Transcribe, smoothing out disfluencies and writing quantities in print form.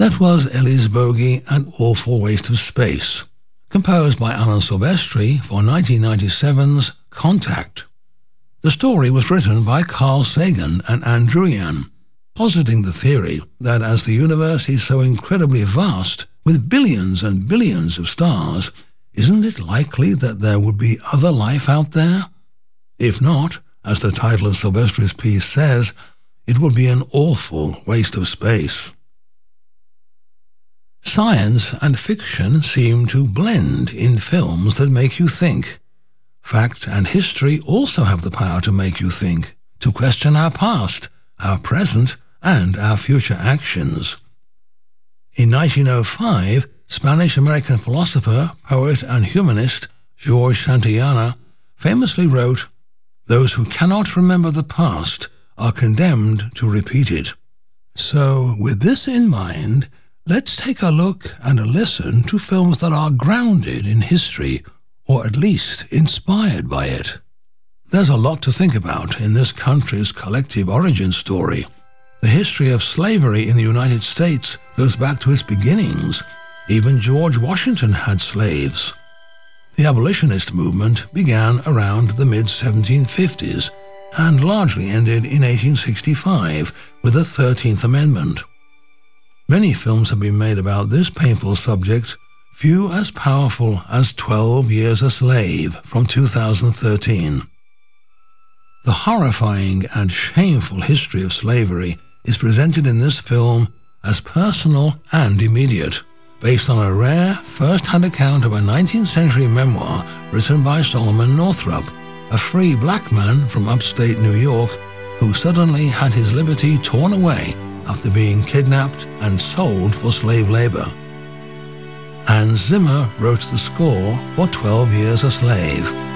That was Ellie's Bogey, An Awful Waste of Space, composed by Alan Silvestri for 1997's Contact. The story was written by Carl Sagan and Andrew Yan, positing the theory that as the universe is so incredibly vast, with billions and billions of stars, isn't it likely that there would be other life out there? If not, as the title of Silvestri's piece says, it would be an awful waste of space. Science and fiction seem to blend in films that make you think. Fact and history also have the power to make you think, to question our past, our present, and our future actions. In 1905, Spanish-American philosopher, poet, and humanist George Santayana famously wrote, "Those who cannot remember the past are condemned to repeat it." So, with this in mind, let's take a look and a listen to films that are grounded in history, or at least inspired by it. There's a lot to think about in this country's collective origin story. The history of slavery in the United States goes back to its beginnings. Even George Washington had slaves. The abolitionist movement began around the mid-1750s and largely ended in 1865 with the 13th Amendment. Many films have been made about this painful subject, few as powerful as 12 Years a Slave from 2013. The horrifying and shameful history of slavery is presented in this film as personal and immediate, based on a rare first-hand account of a 19th century memoir written by Solomon Northup, a free black man from upstate New York who suddenly had his liberty torn away after being kidnapped and sold for slave labor. Hans Zimmer wrote the score for 12 Years a Slave.